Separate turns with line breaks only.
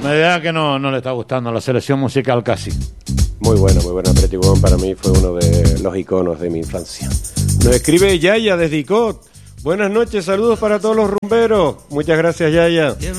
Me da que no le está gustando la selección musical casi.
Muy buena, Pretty Woman para mí fue uno de los iconos de mi infancia. Nos escribe Yaya desde Icot. Buenas noches, saludos para todos los rumberos. Muchas gracias, Yaya.